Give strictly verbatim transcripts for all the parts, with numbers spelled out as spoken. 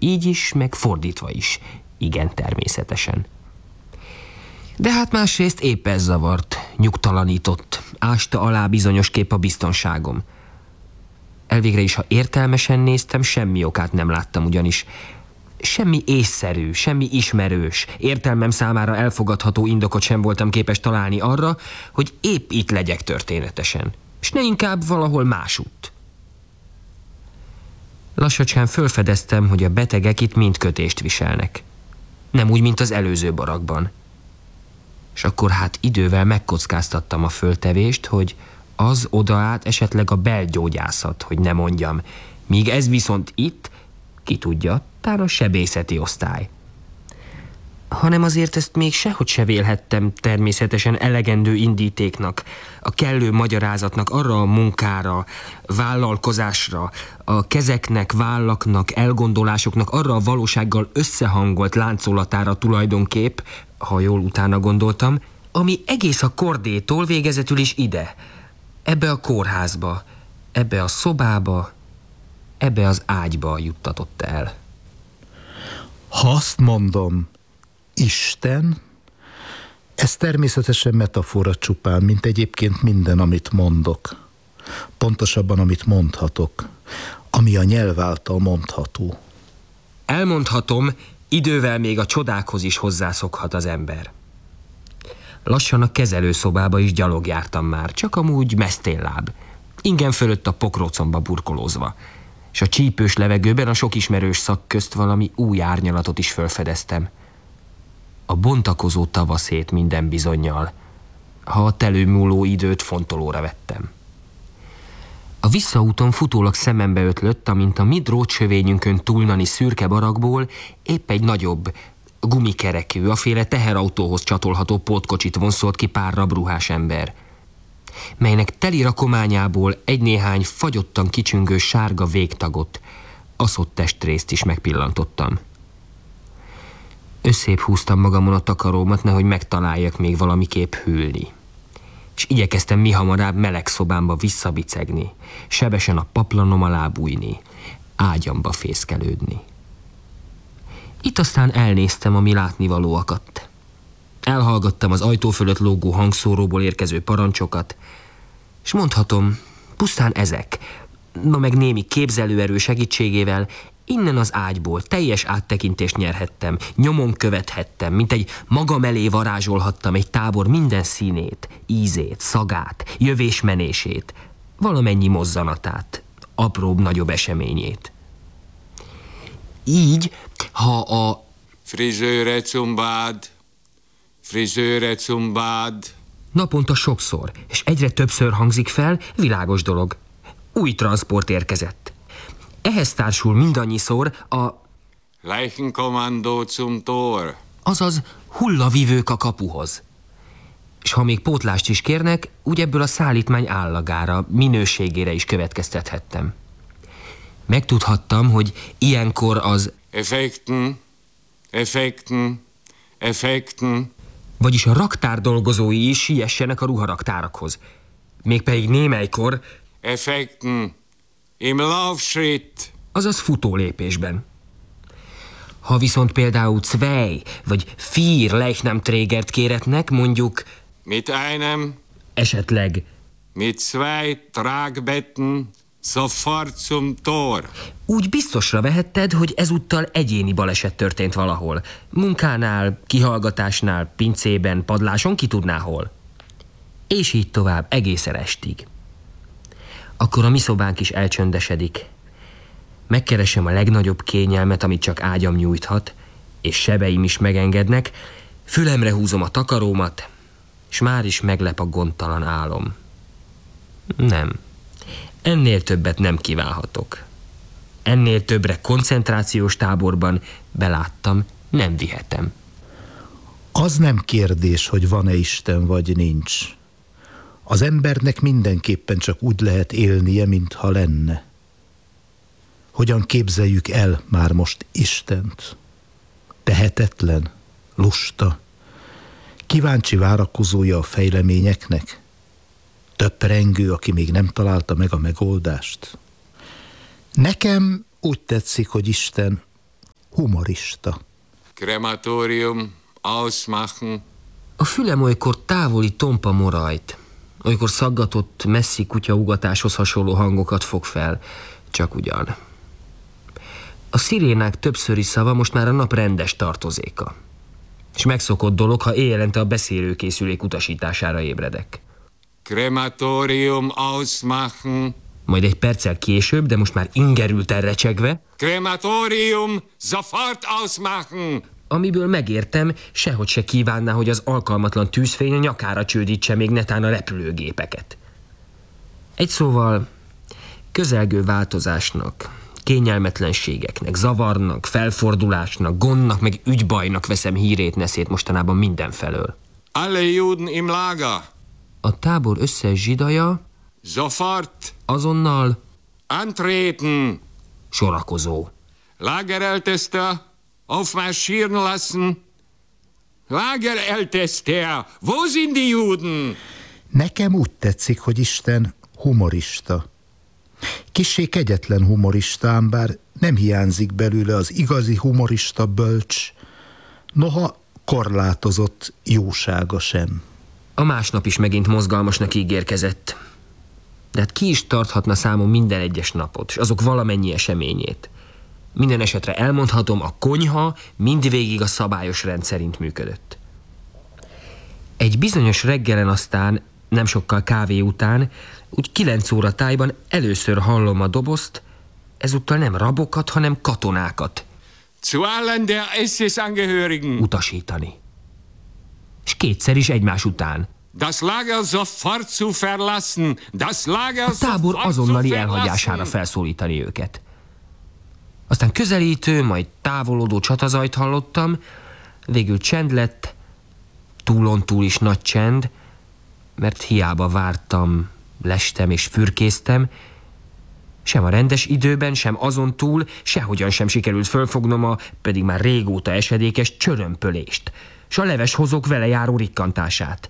így is, meg fordítva is. Igen, természetesen. De hát másrészt épp ez zavart, nyugtalanított, ásta alá bizonyosképp a biztonságom. Elvégre is, ha értelmesen néztem, semmi okát nem láttam ugyanis. Semmi észszerű, semmi ismerős, értelmem számára elfogadható indokot sem voltam képes találni arra, hogy épp itt legyek történetesen, és ne inkább valahol másutt. Lassacskán fölfedeztem, hogy a betegek itt mind kötést viselnek. Nem úgy, mint az előző barakban. És akkor hát idővel megkockáztattam a föltevést, hogy az oda át esetleg a belgyógyászat, hogy ne mondjam, míg ez viszont itt, ki tudja, tán a sebészeti osztály. Hanem azért ezt még sehogy se vélhettem természetesen elegendő indítéknak, a kellő magyarázatnak arra a munkára, vállalkozásra, a kezeknek, vállaknak, elgondolásoknak arra a valósággal összehangolt láncolatára tulajdonképp, ha jól utána gondoltam, ami egész a kordétól végezetül is ide, ebbe a kórházba, ebbe a szobába, ebbe az ágyba juttatott el. Ha azt mondom, Isten, ez természetesen metafora csupán, mint egyébként minden, amit mondok. Pontosabban, amit mondhatok, ami a nyelv által mondható. Elmondhatom, idővel még a csodákhoz is hozzászokhat az ember. Lassan a kezelőszobába is gyalog jártam már, csak amúgy mesztélláb, ingen fölött a pokrócomba burkolózva, és a csípős levegőben a sok ismerős szak közt valami új árnyalatot is fölfedeztem. A bontakozó tavaszét minden bizonnyal, ha a telőmúló időt fontolóra vettem. A visszaúton futólag szemembe ötlött, amint a mi drótsövényünkön túlnani szürke barakból épp egy nagyobb, gumikerekű, aféle teherautóhoz csatolható pótkocsit vonszolt ki pár rabruhás ember, melynek teli rakományából egy-néhány fagyottan kicsüngő sárga végtagot, aszott testrészt is megpillantottam. Összébb húztam magamon a takarómat, nehogy megtaláljak még valamiképp hűlni. És igyekeztem mihamarabb meleg szobámba visszabicegni, sebesen a paplanom alá bújni, ágyamba fészkelődni. Itt aztán elnéztem, ami látnivaló akadt. Elhallgattam az ajtó fölött lógó hangszóróból érkező parancsokat, és mondhatom, pusztán ezek, ma meg némi képzelőerő segítségével innen az ágyból teljes áttekintést nyerhettem, nyomon követhettem, mint egy magam elé varázsolhattam egy tábor minden színét, ízét, szagát, jövésmenését, valamennyi mozzanatát, apróbb-nagyobb eseményét. Így, ha a Frizőre cumbád, frizőre cumbád naponta sokszor, és egyre többször hangzik fel, világos dolog. Új transport érkezett. Ehhez társul mindannyiszor a Leichenkommando zum Tor, azaz hullavívők a kapuhoz. És ha még pótlást is kérnek, úgy ebből a szállítmány állagára, minőségére is következtethettem. Megtudhattam, hogy ilyenkor az Effekten, effekten, effekten, vagyis a raktár dolgozói is siessenek a ruharaktárakhoz. Mégpedig némelykor effekten, im Laufschritt, azaz futólépésben. Ha viszont például zwei vagy vier Leichnamträgert kéretnek, mondjuk mit einem, esetleg mit zwei Tragbetten, sofort zum Tor. úgy biztosra vehetted, hogy ezúttal egyéni baleset történt valahol. Munkánál, kihallgatásnál, pincében, padláson, ki tudná hol. És így tovább egészen estig. Akkor a mi szobánk is elcsöndesedik. Megkeresem a legnagyobb kényelmet, amit csak ágyam nyújthat, és sebeim is megengednek, fülemre húzom a takarómat, és már is meglep a gondtalan álom. Nem. Ennél többet nem kívánhatok. Ennél többre koncentrációs táborban beláttam, nem vihetem. Az nem kérdés, hogy van-e Isten vagy nincs. Az embernek mindenképpen csak úgy lehet élnie, mintha lenne. Hogyan képzeljük el már most Istent? Tehetetlen, lusta, kíváncsi várakozója a fejleményeknek? Töprengő, aki még nem találta meg a megoldást? Nekem úgy tetszik, hogy Isten humorista. Krematorium ausmachen. A fülem olykor távoli tompa morajt, olykor szaggatott, messzi kutyaugatáshoz hasonló hangokat fog fel, csak ugyan. A szirénák többszöri szava most már a nap rendes tartozéka. És megszokott dolog, ha éjjelente a beszélőkészülék utasítására ébredek. Krematorium ausmachen. Majd egy perccel később, de most már ingerülten recsegve, Krematorium sofort ausmachen. amiből megértem, sehogy se kívánná, hogy az alkalmatlan tűzfény a nyakára csődítse még netán a repülőgépeket. Egy szóval közelgő változásnak, kényelmetlenségeknek, zavarnak, felfordulásnak, gondnak, meg ügybajnak veszem hírét neszét mostanában mindenfelől. Alle Juden im Lager. A tábor összes zsidaja Sofort azonnal antreten. sorakozó. Lagerältester, aufmarschieren lassen. Lagerältester, wo sind die Juden? Nekem úgy tetszik, hogy Isten humorista. Kissé kegyetlen humorista, ám bár nem hiányzik belőle az igazi humorista bölcs, noha korlátozott jósága sem. A másnap is megint mozgalmasnak ígérkezett. De hát ki is tarthatna számon minden egyes napot, és azok valamennyi eseményét. Minden esetre elmondhatom, a konyha mindvégig a szabályos rend szerint működött. Egy bizonyos reggelen aztán, nem sokkal kávé után, úgy kilenc óra tájban először hallom a dobozt, ezúttal nem rabokat, hanem katonákat Zu allen der es es-Angehörigen. utasítani. És kétszer is egymás után. Das Lager sofort zu verlassen. Das Lager A tábor sofort zu azonnali elhagyására verlassen. felszólítani őket. Aztán közelítő, majd távolodó csatazajt hallottam, végül csend lett, túlon túl is nagy csend, mert hiába vártam, lestem és fürkésztem, sem a rendes időben, sem azon túl, sehogyan sem sikerült fölfognom a pedig már régóta esedékes csörömpölést, s a leveshozók vele járó rikkantását.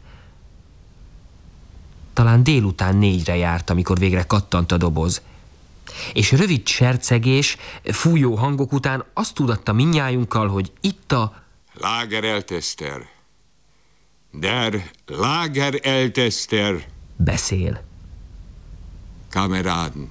Talán délután négyre járt, amikor végre kattant a doboz. És rövid sercegés, fújó hangok után azt tudatta mindnyájunkkal, hogy itt a... Lagerältester. Der Lagerältester. beszél. Kameraden.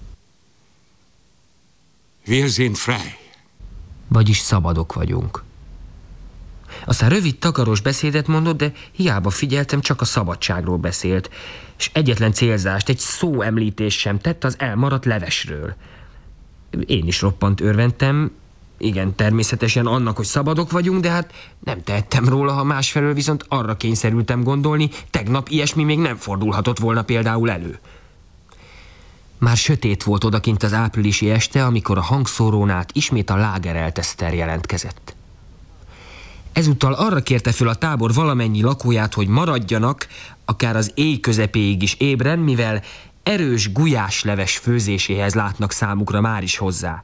Wir sind frei. Vagyis szabadok vagyunk. Aztán rövid takaros beszédet mondott, de hiába figyeltem, csak a szabadságról beszélt, és egyetlen célzást, egy szó említés sem tett az elmaradt levesről. Én is roppant örventem, igen, természetesen annak, hogy szabadok vagyunk, de hát nem tehettem róla, ha másfelől viszont arra kényszerültem gondolni, tegnap ilyesmi még nem fordulhatott volna például elő. Már sötét volt odakint az áprilisi este, amikor a hangszórón át ismét a Lagerältester jelentkezett. Ezúttal arra kérte föl a tábor valamennyi lakóját, hogy maradjanak, akár az éj közepéig is ébren, mivel erős gulyásleves főzéséhez látnak számukra már is hozzá.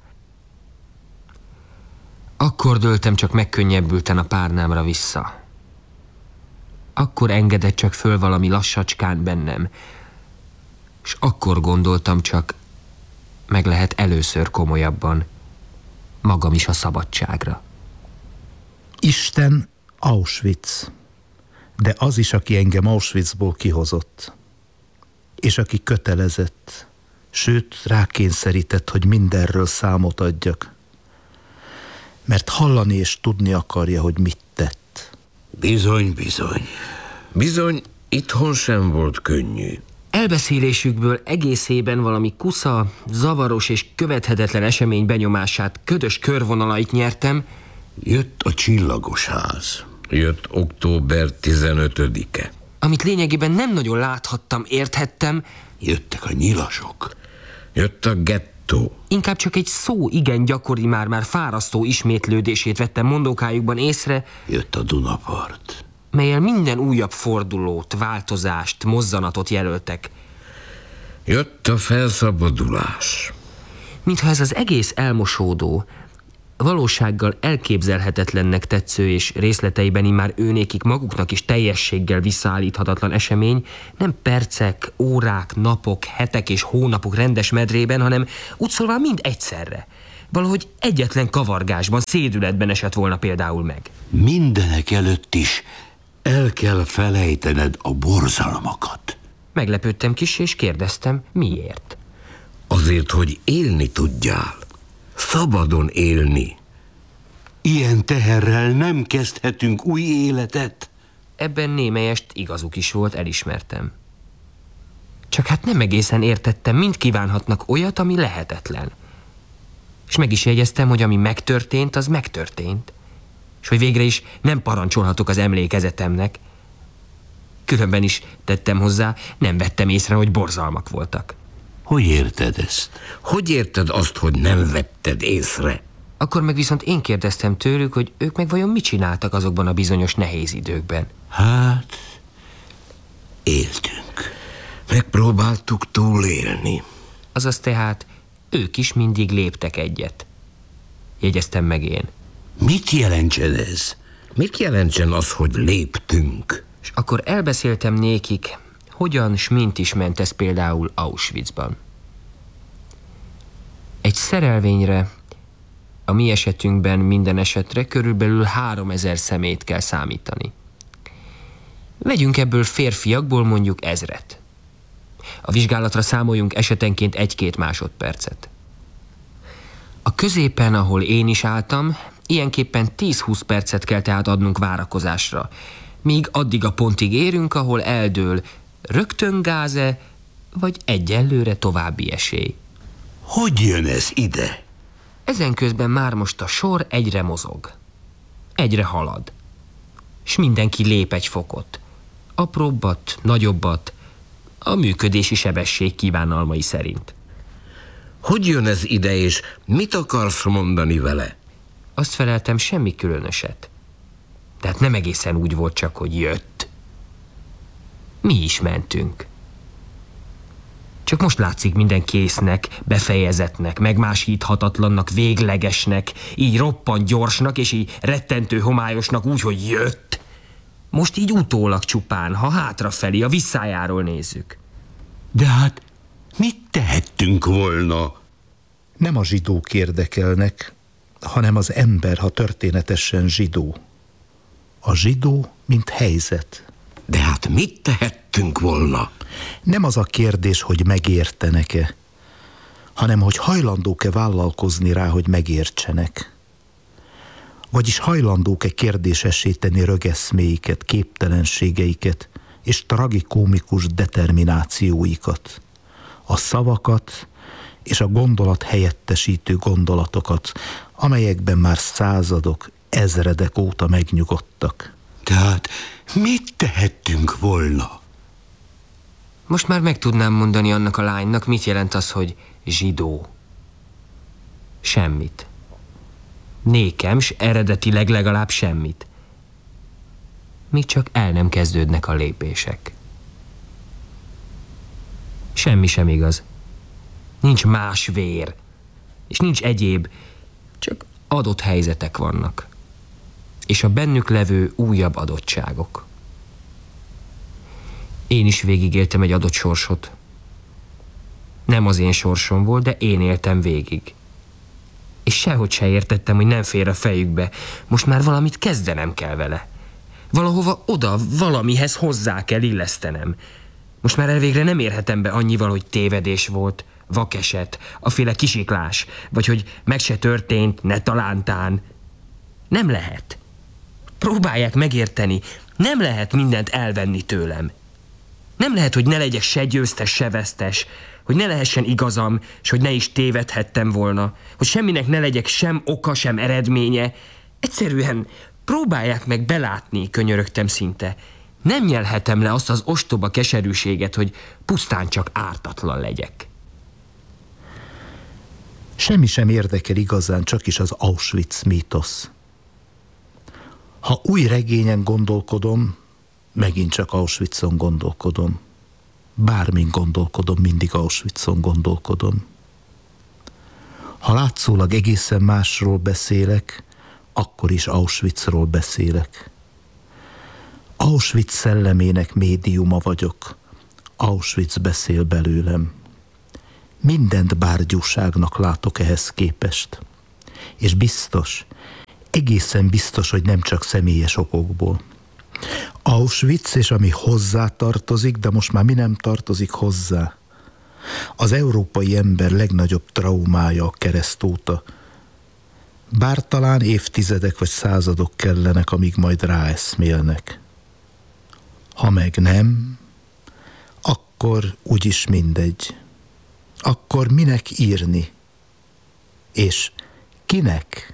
Akkor dőltem csak megkönnyebbülten a párnámra vissza. Akkor engedett csak föl valami lassacskán bennem, és akkor gondoltam csak, meg lehet először komolyabban magam is a szabadságra. Isten Auschwitz, de az is, aki engem Auschwitzból kihozott, és aki kötelezett, sőt rákényszerített, hogy mindenről számot adjak, mert hallani és tudni akarja, hogy mit tett. Bizony, bizony. Bizony, itthon sem volt könnyű. Elbeszélésükből egészében valami kusza, zavaros és követhetetlen esemény benyomását, ködös körvonalait nyertem. Jött a csillagos ház. Jött október tizenötödike. Amit lényegében nem nagyon láthattam, érthettem. Jöttek a nyilasok. Jött a gettó. Inkább csak egy szó igen gyakori, már-már fárasztó ismétlődését vettem mondókájukban észre, Jött a Dunapart. melyel minden újabb fordulót, változást, mozzanatot jelöltek. Jött a felszabadulás. Mintha ez az egész elmosódó, valósággal elképzelhetetlennek tetsző és részleteiben immár őnékik maguknak is teljességgel visszaállíthatatlan esemény nem percek, órák, napok, hetek és hónapok rendes medrében, hanem úgy szólva mind egyszerre. Valahogy egyetlen kavargásban, szédületben esett volna például meg. Mindenek előtt is el kell felejtened a borzalmakat. Meglepődtem kis, és kérdeztem, miért? Azért, hogy élni tudjál. Szabadon élni. Ilyen teherrel nem kezdhetünk új életet. Ebben némelyest igazuk is volt, elismertem. Csak hát nem egészen értettem, mind kívánhatnak olyat, ami lehetetlen. És meg is jegyeztem, hogy ami megtörtént, az megtörtént. És hogy végre is nem parancsolhatok az emlékezetemnek. Különben is tettem hozzá, nem vettem észre, hogy borzalmak voltak. Hogy érted ezt? Hogy érted azt, hogy nem vetted észre? Akkor meg viszont én kérdeztem tőlük, hogy ők meg vajon mit csináltak azokban a bizonyos nehéz időkben. Hát, éltünk. Megpróbáltuk túlélni. Azaz tehát ők is mindig léptek egyet. Jegyeztem meg én. Mit jelentsen ez? Mit jelentsen az, hogy léptünk? És akkor elbeszéltem nékik, hogyan s mint is ment ez például Auschwitzban. Egy szerelvényre, a mi esetünkben minden esetre körülbelül háromezer személyt kell számítani. Vegyünk ebből férfiakból mondjuk ezret. A vizsgálatra számoljunk esetenként egy-két másodpercet. A középen, ahol én is álltam, ilyenképpen tíz-húsz percet kell tehát adnunk várakozásra, míg addig a pontig érünk, ahol eldől rögtön gáze, vagy egyelőre további esély. Hogy jön ez ide? Ezen közben már most a sor egyre mozog. Egyre halad. S mindenki lép egy fokot. Apróbbat, nagyobbat, a működési sebesség kívánalmai szerint. Hogy jön ez ide, és mit akarsz mondani vele? Azt feleltem, semmi különöset. Tehát nem egészen úgy volt csak, hogy jött. Mi is mentünk. Csak most látszik minden késznek, befejezetnek, megmásíthatatlannak, véglegesnek, így roppant gyorsnak, és így rettentő homályosnak úgy, hogy jött. Most így utólag csupán, ha hátrafelé, a visszájáról nézzük. De hát mit tehettünk volna? Nem a zsidók érdekelnek, hanem az ember, ha történetesen zsidó. A zsidó, mint helyzet. De hát mit tehettünk volna? Nem az a kérdés, hogy megértenek-e, hanem hogy hajlandók-e vállalkozni rá, hogy megértsenek. Vagyis hajlandók-e kérdésessé tenni rögeszméiket, képtelenségeiket és tragikómikus determinációikat, a szavakat és a gondolat helyettesítő gondolatokat, amelyekben már századok, ezredek óta megnyugodtak. Tehát mit tehettünk volna? Most már meg tudnám mondani annak a lánynak, mit jelent az, hogy zsidó. Semmit. Nékem, s eredetileg legalább semmit. Míg csak el nem kezdődnek a lépések. Semmi sem igaz. Nincs más vér, és nincs egyéb, csak adott helyzetek vannak. És a bennük levő újabb adottságok. Én is végigéltem egy adott sorsot. Nem az én sorsom volt, de én éltem végig. És sehogy se értettem, hogy nem fér a fejükbe. Most már valamit kezdenem kell vele. Valahova oda, valamihez hozzá kell illesztenem. Most már elvégre nem érhetem be annyival, hogy tévedés volt, vakeset, aféle kisiklás, vagy hogy meg se történt, ne talántán. Nem lehet. Próbálják megérteni, nem lehet mindent elvenni tőlem. Nem lehet, hogy ne legyek se győztes, se vesztes, hogy ne lehessen igazam, és hogy ne is tévedhettem volna, hogy semminek ne legyek sem oka, sem eredménye. Egyszerűen próbálják meg belátni, könyörögtem szinte. Nem nyelhetem le azt az ostoba keserűséget, hogy pusztán csak ártatlan legyek. Semmi sem érdekel igazán, csak is az Auschwitz mítosz. Ha új regényen gondolkodom, megint csak Auschwitzon gondolkodom. Bármin gondolkodom, mindig Auschwitzon gondolkodom. Ha látszólag egészen másról beszélek, akkor is Auschwitzról beszélek. Auschwitz szellemének médiuma vagyok. Auschwitz beszél belőlem. Mindent bárgyúságnak látok ehhez képest. És biztos, egészen biztos, hogy nem csak személyes okokból. Auschwitz és ami hozzá tartozik, de most már mi nem tartozik hozzá. Az európai ember legnagyobb traumája a keresztóta. Bár talán évtizedek vagy századok kellenek, amíg majd ráeszmélnek. Ha meg nem, akkor úgyis mindegy. Akkor minek írni? És kinek?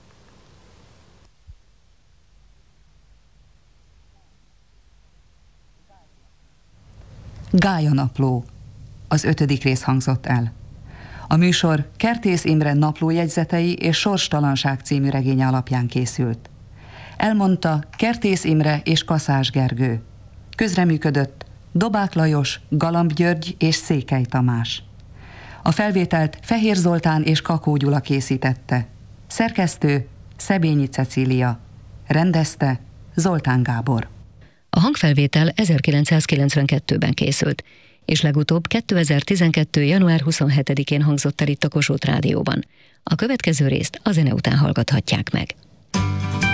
Gálya-napló. Az ötödik rész hangzott el. A műsor Kertész Imre naplójegyzetei és Sorstalanság című regénye alapján készült. Elmondta Kertész Imre és Kaszás Gergő. Közreműködött Dobák Lajos, Galamb György és Székely Tamás. A felvételt Fehér Zoltán és Kakó Gyula készítette. Szerkesztő Szebényi Cecília. Rendezte Zoltán Gábor. A hangfelvétel ezerkilencszázkilencvenkettőben készült, és legutóbb kétezer-tizenkettő. január huszonhetedikén hangzott el itt a Kossuth Rádióban. A következő részt a zene után hallgathatják meg.